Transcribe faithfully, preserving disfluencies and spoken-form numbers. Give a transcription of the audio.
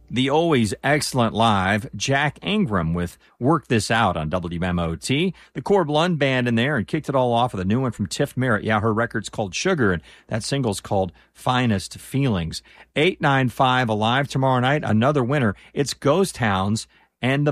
The always excellent live Jack Ingram with Work This Out on W M O T. The Core Blund Band in there and kicked it all off with a new one from Tiff Merritt. Yeah, her record's called Sugar, and that single's called Finest Feelings. eight nine five Alive tomorrow night, another winner. It's Ghost Hounds and the